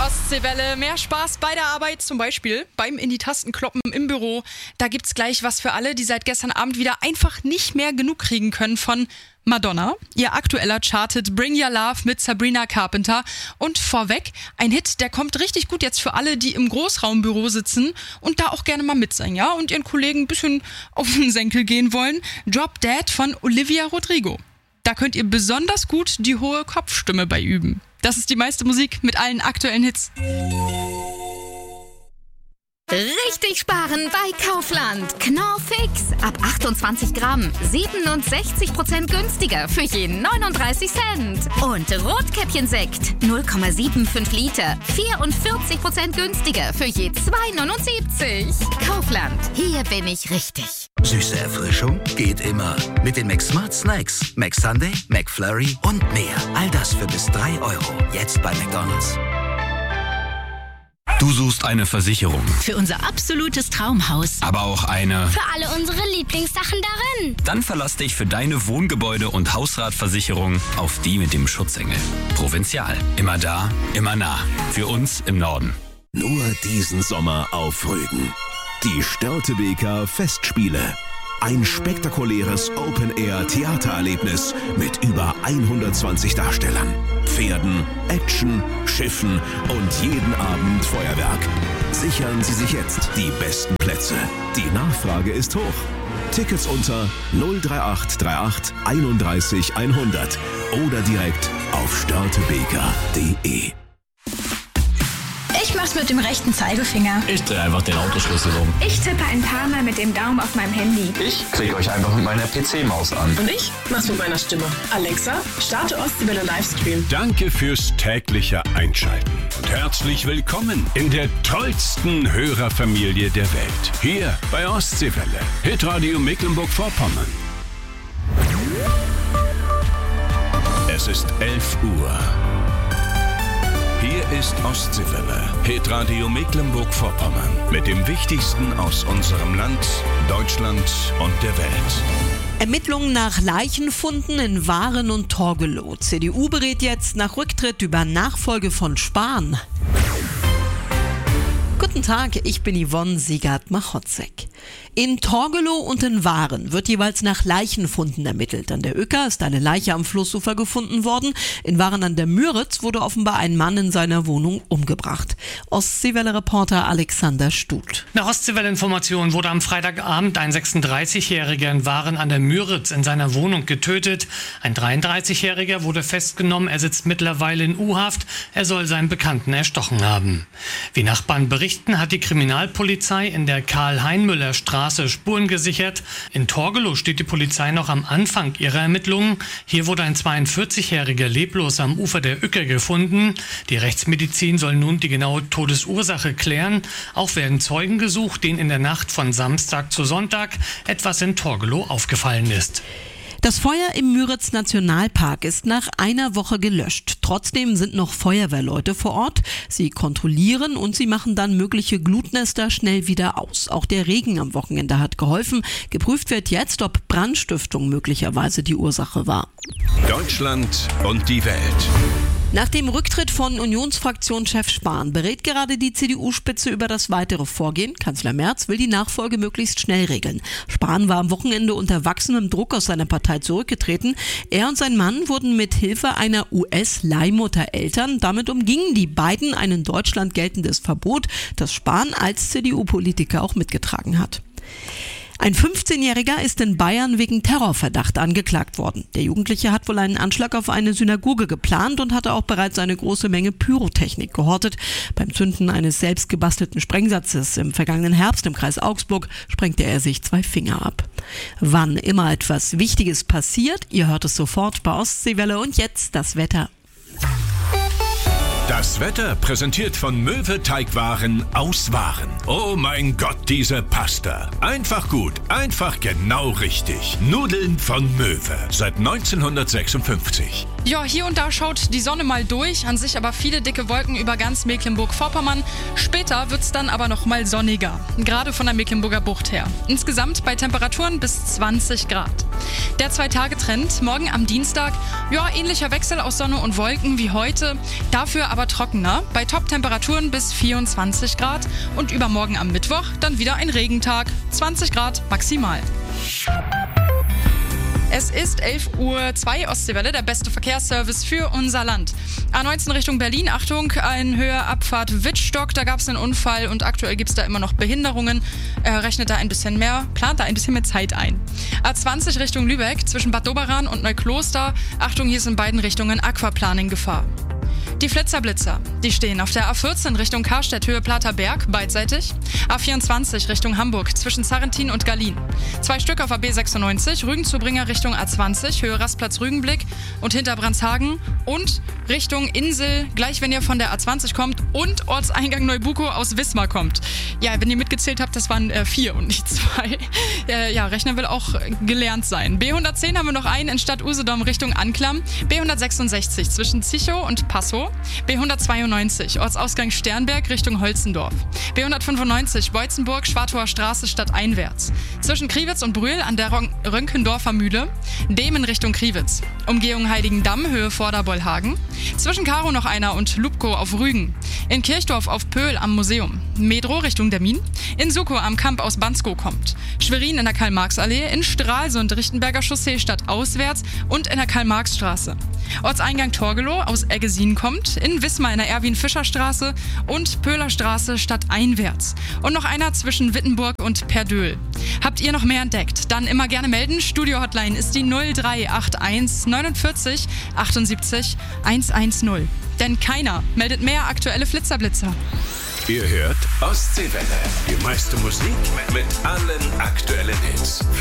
Ostseewelle. Mehr Spaß bei der Arbeit, zum Beispiel beim in die Tasten kloppen im Büro. Da gibt's gleich was für alle, die seit gestern Abend wieder einfach nicht mehr genug kriegen können von Madonna. Ihr aktueller chartet Bring Your Love mit Sabrina Carpenter. Und vorweg, ein Hit, der kommt richtig gut jetzt für alle, die im Großraumbüro sitzen und da auch gerne mal mitsingen, ja? Und ihren Kollegen ein bisschen auf den Senkel gehen wollen. Drop Dead von Olivia Rodrigo. Da könnt ihr besonders gut die hohe Kopfstimme bei üben. Das ist die meiste Musik mit allen aktuellen Hits. Richtig sparen bei Kaufland. Knorr Fix. Ab 28 Gramm. 67% günstiger für je 39 Cent. Und Rotkäppchensekt. 0,75 Liter. 44% günstiger für je 2,79. Kaufland. Hier bin ich richtig. Süße Erfrischung geht immer. Mit den McSmart Snacks. McSunday, McFlurry und mehr. All das für bis 3 €. Jetzt bei McDonald's. Du suchst eine Versicherung. Für unser absolutes Traumhaus. Aber auch eine... Für alle unsere Lieblingssachen darin. Dann verlass dich für deine Wohngebäude- und Hausratversicherung auf die mit dem Schutzengel. Provinzial. Immer da, immer nah. Für uns im Norden. Nur diesen Sommer auf Rügen. Die Störtebeker Festspiele. Ein spektakuläres Open-Air-Theatererlebnis mit über 120 Darstellern, Pferden, Action, Schiffen und jeden Abend Feuerwerk. Sichern Sie sich jetzt die besten Plätze. Die Nachfrage ist hoch. Tickets unter 03838 31 100 oder direkt auf störtebeker.de. Ich mach's mit dem rechten Zeigefinger. Ich drehe einfach den Autoschlüssel um. Ich tippe ein paar Mal mit dem Daumen auf meinem Handy. Ich klicke euch einfach mit meiner PC-Maus an. Und ich mach's mit meiner Stimme. Alexa, starte Ostseewelle Livestream. Danke fürs tägliche Einschalten und herzlich willkommen in der tollsten Hörerfamilie der Welt. Hier bei Ostseewelle, Hitradio Mecklenburg-Vorpommern. Es ist 11 Uhr. Hier ist Ostseewelle, Hitradio Mecklenburg-Vorpommern mit dem Wichtigsten aus unserem Land, Deutschland und der Welt. Ermittlungen nach Leichenfunden in Waren und Torgelow. CDU berät jetzt nach Rücktritt über Nachfolge von Spahn. Guten Tag, ich bin Yvonne Siegert-Machotzek. In Torgelow und in Waren wird jeweils nach Leichenfunden ermittelt. An der Uecker ist eine Leiche am Flussufer gefunden worden. In Waren an der Müritz wurde offenbar ein Mann in seiner Wohnung umgebracht. Ostseewelle-Reporter Alexander Stuth. Nach Ostseewelle-Informationen wurde am Freitagabend ein 36-Jähriger in Waren an der Müritz in seiner Wohnung getötet. Ein 33-Jähriger wurde festgenommen. Er sitzt mittlerweile in U-Haft. Er soll seinen Bekannten erstochen haben. Wie Nachbarn berichten, hat die Kriminalpolizei in der Karl-Heinmüller-Straße Spuren gesichert. In Torgelow steht die Polizei noch am Anfang ihrer Ermittlungen. Hier wurde ein 42-Jähriger leblos am Ufer der Uecker gefunden. Die Rechtsmedizin soll nun die genaue Todesursache klären. Auch werden Zeugen gesucht, denen in der Nacht von Samstag zu Sonntag etwas in Torgelow aufgefallen ist. Das Feuer im Müritz-Nationalpark ist nach einer Woche gelöscht. Trotzdem sind noch Feuerwehrleute vor Ort. Sie kontrollieren und sie machen dann mögliche Glutnester schnell wieder aus. Auch der Regen am Wochenende hat geholfen. Geprüft wird jetzt, ob Brandstiftung möglicherweise die Ursache war. Deutschland und die Welt. Nach dem Rücktritt von Unionsfraktionschef Spahn berät gerade die CDU-Spitze über das weitere Vorgehen. Kanzler Merz will die Nachfolge möglichst schnell regeln. Spahn war am Wochenende unter wachsendem Druck aus seiner Partei zurückgetreten. Er und sein Mann wurden mit Hilfe einer US-Leihmutter Eltern. Damit umgingen die beiden ein in Deutschland geltendes Verbot, das Spahn als CDU-Politiker auch mitgetragen hat. Ein 15-Jähriger ist in Bayern wegen Terrorverdacht angeklagt worden. Der Jugendliche hat wohl einen Anschlag auf eine Synagoge geplant und hatte auch bereits eine große Menge Pyrotechnik gehortet. Beim Zünden eines selbstgebastelten Sprengsatzes im vergangenen Herbst im Kreis Augsburg sprengte er sich 2 Finger ab. Wann immer etwas Wichtiges passiert, ihr hört es sofort bei Ostseewelle und jetzt das Wetter. Das Wetter präsentiert von Möwe Teigwaren aus Waren. Oh mein Gott, diese Pasta. Einfach gut, einfach genau richtig. Nudeln von Möwe. Seit 1956. Ja, hier und da schaut die Sonne mal durch, an sich aber viele dicke Wolken über ganz Mecklenburg-Vorpommern. Später wird's dann aber noch mal sonniger, gerade von der Mecklenburger Bucht her. Insgesamt bei Temperaturen bis 20 Grad. Der 2-Tage-Trend, morgen am Dienstag, ja, ähnlicher Wechsel aus Sonne und Wolken wie heute, dafür aber trockener, bei Top-Temperaturen bis 24 Grad und übermorgen am Mittwoch dann wieder ein Regentag, 20 Grad maximal. Es ist 11:02 Uhr, Ostseewelle, der beste Verkehrsservice für unser Land. A19 Richtung Berlin, Achtung, in Höhe Abfahrt Wittstock, da gab es einen Unfall und aktuell gibt es da immer noch Behinderungen. Rechnet da ein bisschen mehr, plant da ein bisschen mehr Zeit ein. A20 Richtung Lübeck, zwischen Bad Doberan und Neukloster, Achtung, hier ist in beiden Richtungen Aquaplaning Gefahr. Die Flitzerblitzer, die stehen auf der A14 Richtung Karstedt, Höhe Platerberg, beidseitig. A24 Richtung Hamburg, zwischen Sarrentin und Gallien. 2 Stück auf AB96, Rügenzubringer Richtung A20, Höhe Rastplatz Rügenblick und hinter Brandshagen. Und Richtung Insel, gleich wenn ihr von der A20 kommt und Ortseingang Neubuko aus Wismar kommt. Ja, wenn ihr mitgezählt habt, das waren 4 und nicht 2. Ja, Rechnen will auch gelernt sein. B110 haben wir noch einen in Stadt Usedom Richtung Anklam. B166 zwischen Zichow und Passow. B192 Ortsausgang Sternberg Richtung Holzendorf. B195 Beutzenburg, Schwartower Straße stadteinwärts. Zwischen Kriwitz und Brühl an der Rönkendorfer Mühle. Demen Richtung Kriwitz. Umgehung Heiligendamm, Höhe Vorderbollhagen. Zwischen Karo noch einer und Lubko auf Rügen. In Kirchdorf auf Pöhl am Museum. Medro Richtung Dermin. In Sukow am Kamp aus Bansko kommt. Schwerin in der Karl-Marx-Allee. In Stralsund Richtenberger Chaussee stadtauswärts und in der Karl-Marx-Straße. Ortseingang Torgelow aus Eggesin kommt. In Wismar in der Erwin-Fischer-Straße und Pöhler Straße stadteinwärts. Und noch einer zwischen Wittenburg und Perdöhl. Habt ihr noch mehr entdeckt? Dann immer gerne melden. Studio-Hotline ist die 0381 49 78 110. Denn keiner meldet mehr aktuelle Flitzerblitzer. Ihr hört Ostseewelle. Die meiste Musik mit allen aktuellen Hits.